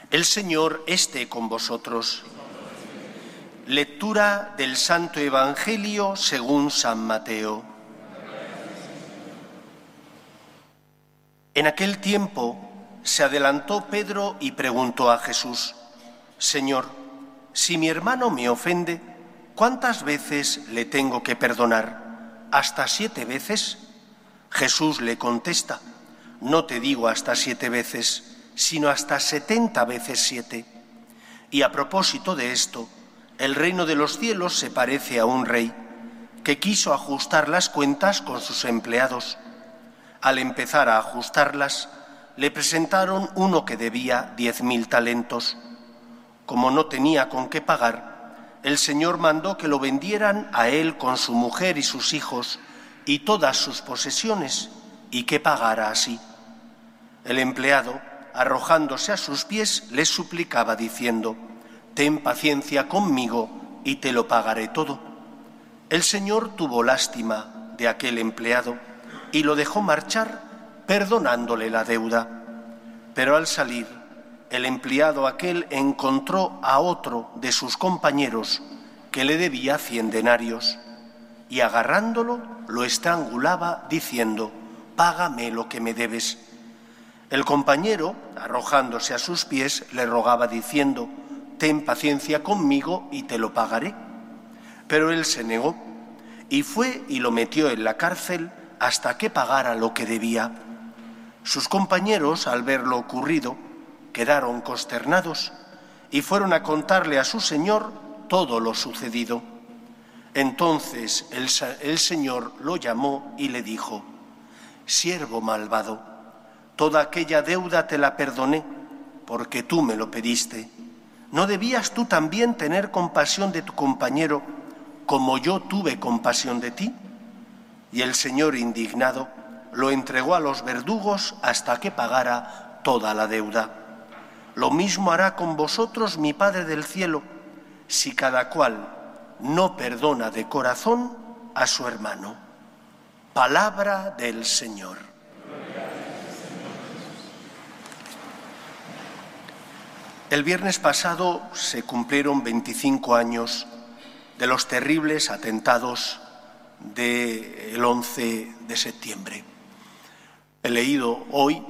El Señor esté con vosotros. Lectura del Santo Evangelio según San Mateo. En aquel tiempo se adelantó Pedro y preguntó a Jesús: Señor, si mi hermano me ofende, ¿cuántas veces le tengo que perdonar? ¿Hasta 7 veces? Jesús le contesta: no te digo hasta 7 veces, sino hasta 70 veces 7. Y a propósito de esto, el reino de los cielos se parece a un rey que quiso ajustar las cuentas con sus empleados. Al empezar a ajustarlas, le presentaron uno que debía 10.000 talentos. Como no tenía con qué pagar, el Señor mandó que lo vendieran a él con su mujer y sus hijos y todas sus posesiones, y que pagara así. El empleado, arrojándose a sus pies, le suplicaba diciendo: ten paciencia conmigo y te lo pagaré todo. El Señor tuvo lástima de aquel empleado y lo dejó marchar, perdonándole la deuda. Pero al salir, el empleado aquel encontró a otro de sus compañeros que le debía 100 denarios y agarrándolo lo estrangulaba diciendo: págame lo que me debes. El compañero, arrojándose a sus pies, le rogaba diciendo: ten paciencia conmigo y te lo pagaré. Pero él se negó y fue y lo metió en la cárcel hasta que pagara lo que debía. Sus compañeros, al ver lo ocurrido, quedaron consternados y fueron a contarle a su señor todo lo sucedido. Entonces el Señor lo llamó y le dijo: siervo malvado, toda aquella deuda te la perdoné, porque tú me lo pediste. ¿No debías tú también tener compasión de tu compañero, como yo tuve compasión de ti? Y el Señor, indignado, lo entregó a los verdugos hasta que pagara toda la deuda. Lo mismo hará con vosotros mi Padre del cielo, si cada cual no perdona de corazón a su hermano. Palabra del Señor. El viernes pasado se cumplieron 25 años de los terribles atentados del 11 de septiembre. He leído hoy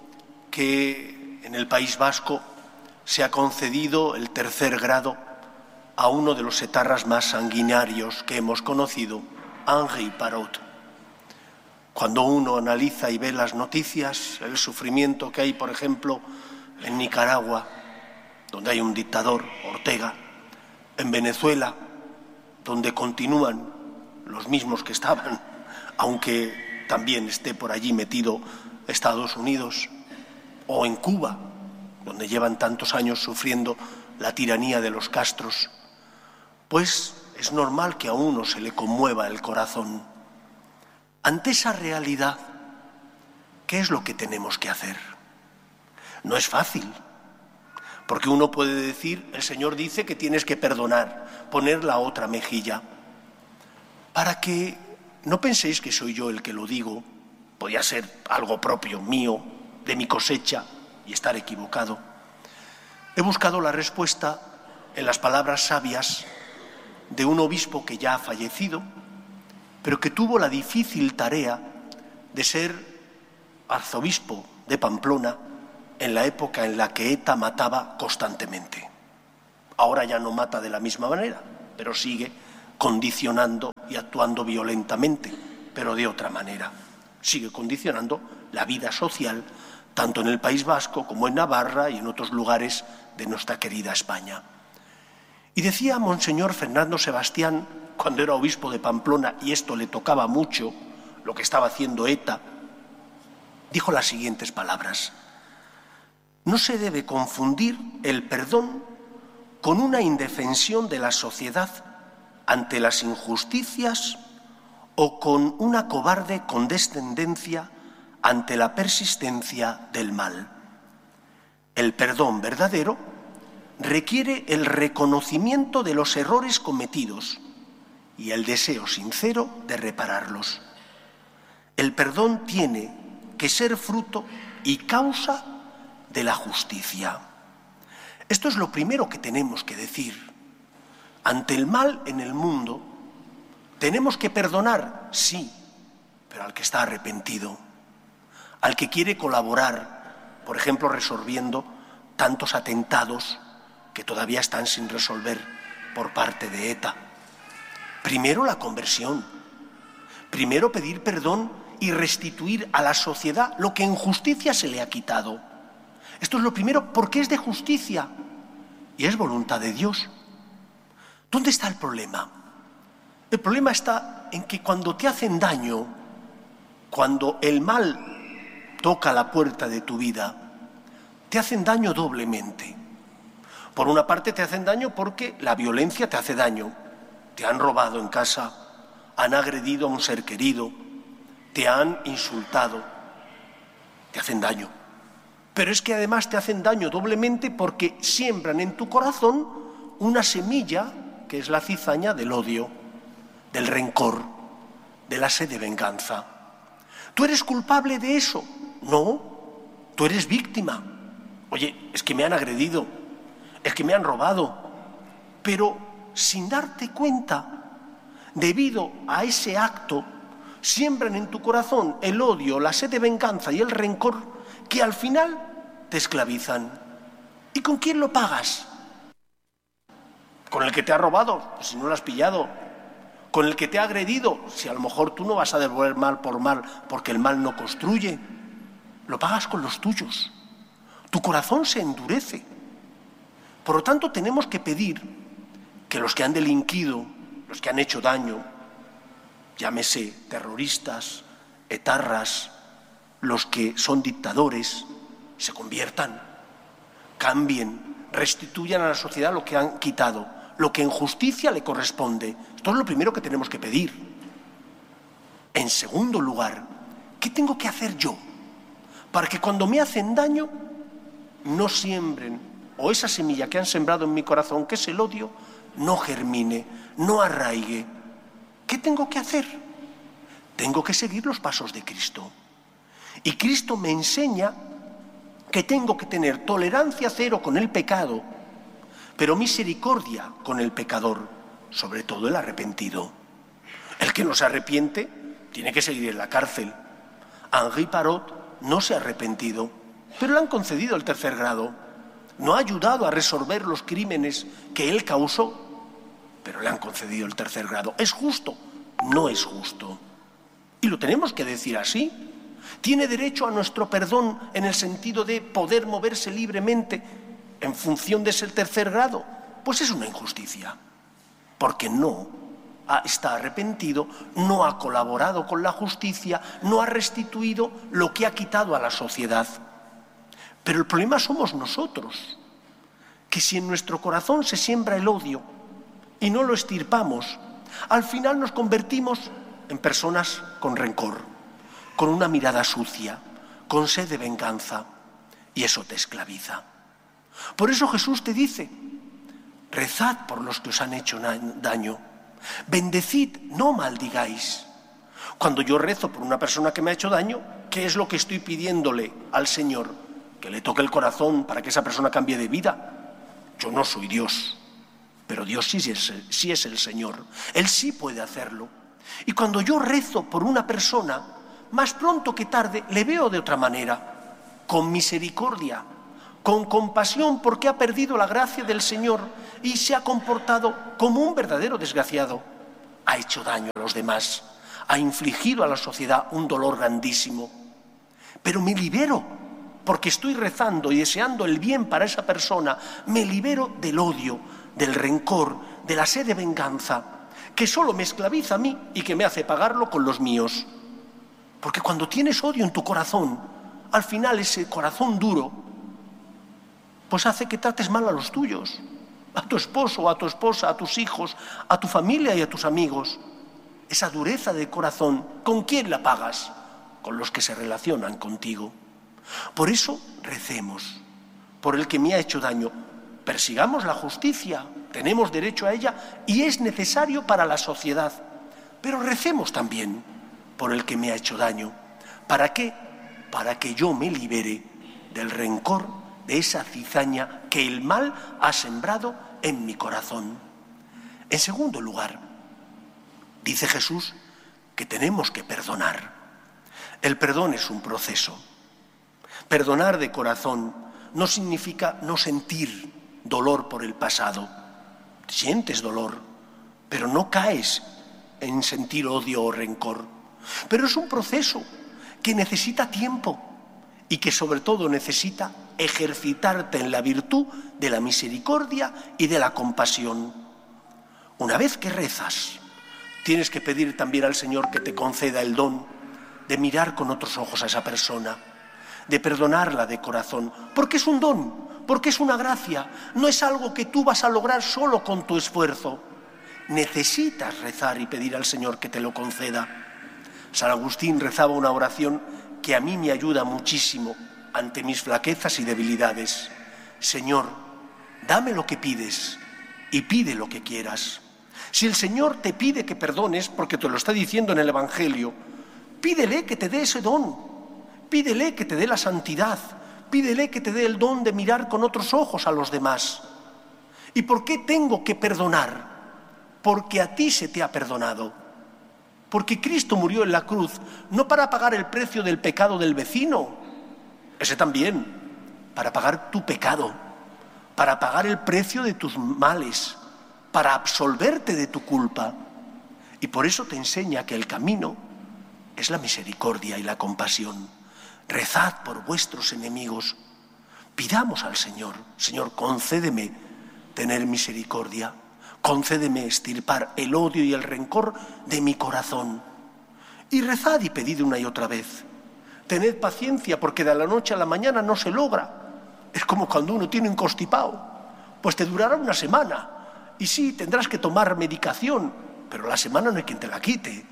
que en el País Vasco se ha concedido el 3er grado a uno de los etarras más sanguinarios que hemos conocido, Henri Parot. Cuando uno analiza y ve las noticias, el sufrimiento que hay, por ejemplo, en Nicaragua, donde hay un dictador, Ortega, en Venezuela, donde continúan los mismos que estaban, aunque también esté por allí metido Estados Unidos, o en Cuba, donde llevan tantos años sufriendo la tiranía de los Castros, pues es normal que a uno se le conmueva el corazón. Ante esa realidad, ¿qué es lo que tenemos que hacer? No es fácil. Porque uno puede decir, el Señor dice que tienes que perdonar, poner la otra mejilla. Para que no penséis que soy yo el que lo digo, podía ser algo propio, mío, de mi cosecha, y estar equivocado. He buscado la respuesta en las palabras sabias de un obispo que ya ha fallecido, pero que tuvo la difícil tarea de ser arzobispo de Pamplona en la época en la que ETA mataba constantemente. Ahora ya no mata de la misma manera, pero sigue condicionando y actuando violentamente, pero de otra manera. Sigue condicionando la vida social, tanto en el País Vasco como en Navarra y en otros lugares de nuestra querida España. Y decía Monseñor Fernando Sebastián, cuando era obispo de Pamplona, y esto le tocaba mucho, lo que estaba haciendo ETA, dijo las siguientes palabras: no se debe confundir el perdón con una indefensión de la sociedad ante las injusticias o con una cobarde condescendencia ante la persistencia del mal. El perdón verdadero requiere el reconocimiento de los errores cometidos y el deseo sincero de repararlos. El perdón tiene que ser fruto y causa de la justicia. Esto es lo primero que tenemos que decir. Ante el mal en el mundo, tenemos que perdonar, sí, pero al que está arrepentido, al que quiere colaborar, por ejemplo, resolviendo tantos atentados que todavía están sin resolver por parte de ETA. Primero la conversión, primero pedir perdón y restituir a la sociedad lo que en justicia se le ha quitado. Esto es lo primero porque es de justicia y es voluntad de Dios. ¿Dónde está el problema? El problema está en que cuando te hacen daño, cuando el mal toca la puerta de tu vida, te hacen daño doblemente. Por una parte te hacen daño porque la violencia te hace daño. Te han robado en casa, han agredido a un ser querido, te han insultado, te hacen daño. Pero es que además te hacen daño doblemente porque siembran en tu corazón una semilla que es la cizaña del odio, del rencor, de la sed de venganza. ¿Tú eres culpable de eso? No, tú eres víctima. Oye, es que me han agredido, es que me han robado, pero sin darte cuenta, debido a ese acto, siembran en tu corazón el odio, la sed de venganza y el rencor que al final te esclavizan. ¿Y con quién lo pagas? ¿Con el que te ha robado? Pues si no lo has pillado. ¿Con el que te ha agredido? Si a lo mejor tú no vas a devolver mal por mal porque el mal no construye. Lo pagas con los tuyos. Tu corazón se endurece. Por lo tanto, tenemos que pedir que los que han delinquido, los que han hecho daño, llámese terroristas, etarras, los que son dictadores, se conviertan, cambien, restituyan a la sociedad lo que han quitado, lo que en justicia le corresponde. Esto es lo primero que tenemos que pedir. En segundo lugar, ¿qué tengo que hacer yo para que cuando me hacen daño no siembren, o esa semilla que han sembrado en mi corazón, que es el odio, no germine, no arraigue? ¿Qué tengo que hacer? Tengo que seguir los pasos de Cristo. Y Cristo me enseña que tengo que tener tolerancia cero con el pecado, pero misericordia con el pecador, sobre todo el arrepentido. El que no se arrepiente tiene que seguir en la cárcel. Henri Parot no se ha arrepentido, pero le han concedido el tercer grado. No ha ayudado a resolver los crímenes que él causó, pero le han concedido el tercer grado. ¿Es justo? No es justo. Y lo tenemos que decir así. ¿Tiene derecho a nuestro perdón en el sentido de poder moverse libremente en función de ese tercer grado? Pues es una injusticia, porque no está arrepentido, no ha colaborado con la justicia, no ha restituido lo que ha quitado a la sociedad. Pero el problema somos nosotros, que si en nuestro corazón se siembra el odio y no lo extirpamos, al final nos convertimos en personas con rencor, con una mirada sucia, con sed de venganza, y eso te esclaviza. Por eso Jesús te dice: rezad por los que os han hecho daño, bendecid, no maldigáis. Cuando yo rezo por una persona que me ha hecho daño, ¿qué es lo que estoy pidiéndole al Señor? Que le toque el corazón para que esa persona cambie de vida. Yo no soy Dios, pero Dios sí es el Señor. Él sí puede hacerlo. Y cuando yo rezo por una persona, más pronto que tarde le veo de otra manera, con misericordia, con compasión, porque ha perdido la gracia del Señor y se ha comportado como un verdadero desgraciado. Ha hecho daño a los demás, ha infligido a la sociedad un dolor grandísimo. Pero me libero, porque estoy rezando y deseando el bien para esa persona, me libero del odio, del rencor, de la sed de venganza, que solo me esclaviza a mí y que me hace pagarlo con los míos. Porque cuando tienes odio en tu corazón, al final ese corazón duro, pues hace que trates mal a los tuyos, a tu esposo, a tu esposa, a tus hijos, a tu familia y a tus amigos. Esa dureza de corazón, ¿con quién la pagas? Con los que se relacionan contigo. Por eso recemos por el que me ha hecho daño. Persigamos la justicia, tenemos derecho a ella y es necesario para la sociedad. Pero recemos también por el que me ha hecho daño. ¿Para qué? Para que yo me libere del rencor de esa cizaña que el mal ha sembrado en mi corazón. En segundo lugar, dice Jesús que tenemos que perdonar. El perdón es un proceso. Perdonar de corazón no significa no sentir dolor por el pasado. Sientes dolor, pero no caes en sentir odio o rencor. Pero es un proceso que necesita tiempo y que sobre todo necesita ejercitarte en la virtud de la misericordia y de la compasión. Una vez que rezas, tienes que pedir también al Señor que te conceda el don de mirar con otros ojos a esa persona, de perdonarla de corazón, porque es un don, porque es una gracia, no es algo que tú vas a lograr solo con tu esfuerzo. Necesitas rezar y pedir al Señor que te lo conceda. San Agustín rezaba una oración que a mí me ayuda muchísimo ante mis flaquezas y debilidades. Señor, dame lo que pides y pide lo que quieras. Si el Señor te pide que perdones, porque te lo está diciendo en el Evangelio, pídele que te dé ese don, pídele que te dé la santidad, pídele que te dé el don de mirar con otros ojos a los demás. ¿Y por qué tengo que perdonar? Porque a ti se te ha perdonado. Porque Cristo murió en la cruz no para pagar el precio del pecado del vecino, ese también, para pagar tu pecado, para pagar el precio de tus males, para absolverte de tu culpa. Y por eso te enseña que el camino es la misericordia y la compasión. Rezad por vuestros enemigos. Pidamos al Señor, Señor, concédeme tener misericordia. Concédeme extirpar el odio y el rencor de mi corazón. Y rezad y pedid una y otra vez. Tened paciencia, porque de la noche a la mañana no se logra. Es como cuando uno tiene un constipado, pues te durará una semana. Y sí, tendrás que tomar medicación, pero la semana no hay quien te la quite.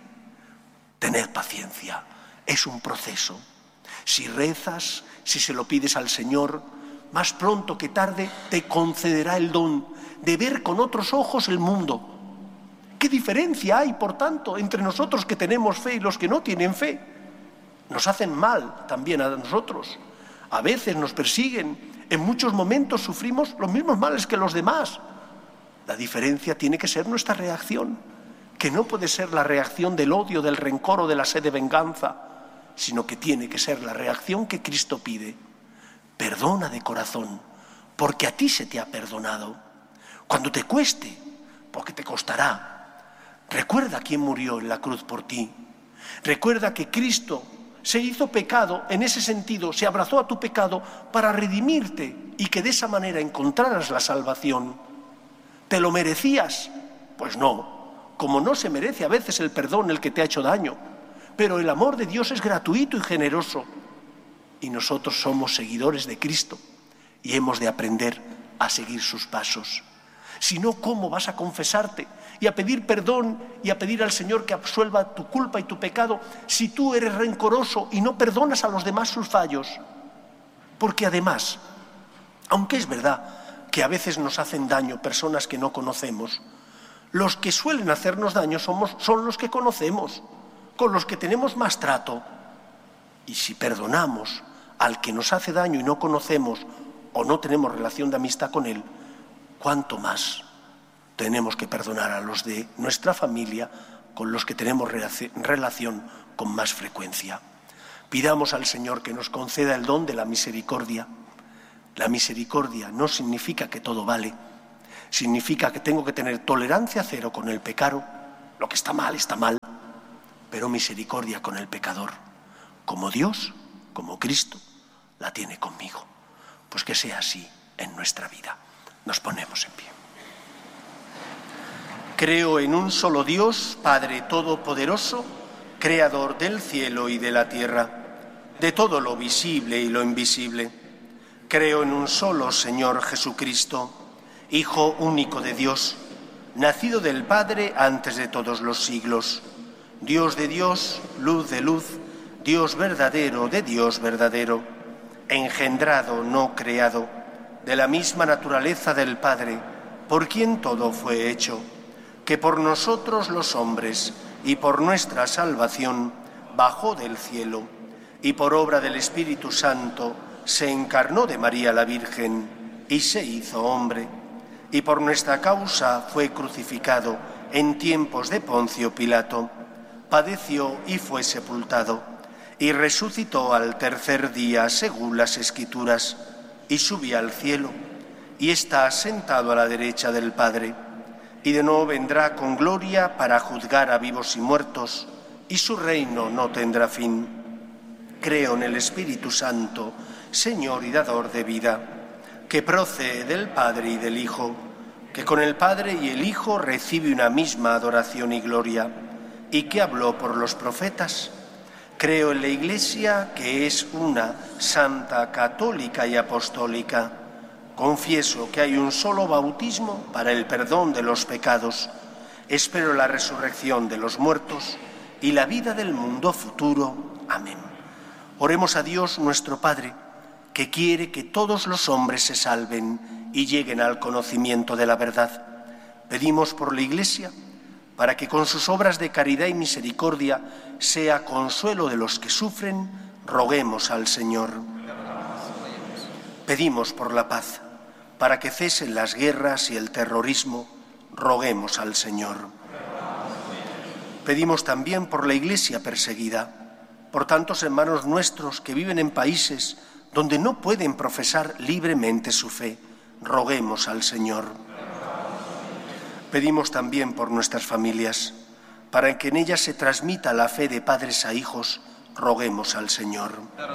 Tened paciencia, es un proceso. Si rezas, si se lo pides al Señor, más pronto que tarde te concederá el don de ver con otros ojos el mundo. ¿Qué diferencia hay, por tanto, entre nosotros que tenemos fe y los que no tienen fe? Nos hacen mal también a nosotros. A veces nos persiguen. En muchos momentos sufrimos los mismos males que los demás. La diferencia tiene que ser nuestra reacción, que no puede ser la reacción del odio, del rencor o de la sed de venganza, sino que tiene que ser la reacción que Cristo pide. Perdona de corazón, porque a ti se te ha perdonado. Cuando te cueste, porque te costará. Recuerda quién murió en la cruz por ti. Recuerda que Cristo se hizo pecado, en ese sentido, se abrazó a tu pecado para redimirte y que de esa manera encontraras la salvación. ¿Te lo merecías? Pues no. Como no se merece a veces el perdón el que te ha hecho daño. Pero el amor de Dios es gratuito y generoso. Y nosotros somos seguidores de Cristo y hemos de aprender a seguir sus pasos. Si no, ¿cómo vas a confesarte y a pedir perdón y a pedir al Señor que absuelva tu culpa y tu pecado si tú eres rencoroso y no perdonas a los demás sus fallos? Porque además, aunque es verdad que a veces nos hacen daño personas que no conocemos, los que suelen hacernos daño son los que conocemos, con los que tenemos más trato. Y si perdonamos al que nos hace daño y no conocemos o no tenemos relación de amistad con él, ¿cuánto más tenemos que perdonar a los de nuestra familia con los que tenemos relación con más frecuencia? Pidamos al Señor que nos conceda el don de la misericordia. La misericordia no significa que todo vale, significa que tengo que tener tolerancia cero con el pecado, lo que está mal, pero misericordia con el pecador, como Dios, como Cristo, la tiene conmigo. Pues que sea así en nuestra vida. Nos ponemos en pie. Creo en un solo Dios, Padre Todopoderoso, Creador del cielo y de la tierra, de todo lo visible y lo invisible. Creo en un solo Señor Jesucristo, Hijo único de Dios, nacido del Padre antes de todos los siglos, Dios de Dios, luz de luz, Dios verdadero de Dios verdadero, engendrado, no creado, de la misma naturaleza del Padre, por quien todo fue hecho, que por nosotros los hombres y por nuestra salvación bajó del cielo, y por obra del Espíritu Santo se encarnó de María la Virgen y se hizo hombre, y por nuestra causa fue crucificado en tiempos de Poncio Pilato, padeció y fue sepultado, y resucitó al tercer día según las Escrituras, y subió al cielo, y está sentado a la derecha del Padre, y de nuevo vendrá con gloria para juzgar a vivos y muertos, y su reino no tendrá fin. Creo en el Espíritu Santo, Señor y dador de vida, que procede del Padre y del Hijo, que con el Padre y el Hijo recibe una misma adoración y gloria, y que habló por los profetas. Creo en la Iglesia, que es una, santa, católica y apostólica. Confieso que hay un solo bautismo para el perdón de los pecados. Espero la resurrección de los muertos y la vida del mundo futuro. Amén. Oremos a Dios nuestro Padre, que quiere que todos los hombres se salven y lleguen al conocimiento de la verdad. Pedimos por la Iglesia, para que con sus obras de caridad y misericordia sea consuelo de los que sufren, roguemos al Señor. Pedimos por la paz, para que cesen las guerras y el terrorismo, roguemos al Señor. Pedimos también por la Iglesia perseguida, por tantos hermanos nuestros que viven en países donde no pueden profesar libremente su fe, roguemos al Señor. Pedimos también por nuestras familias, para que en ellas se transmita la fe de padres a hijos, roguemos al Señor.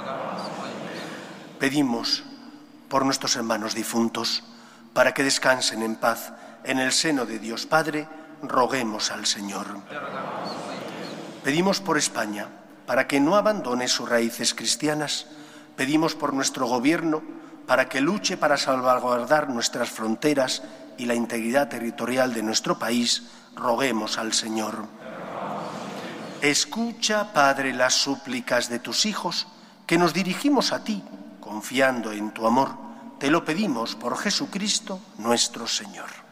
Pedimos por nuestros hermanos difuntos, para que descansen en paz en el seno de Dios Padre, roguemos al Señor. Pedimos por España, para que no abandone sus raíces cristianas. Pedimos por nuestro gobierno, para que luche para salvaguardar nuestras fronteras y la integridad territorial de nuestro país, roguemos al Señor. Escucha, Padre, las súplicas de tus hijos, que nos dirigimos a ti, confiando en tu amor. Te lo pedimos por Jesucristo nuestro Señor.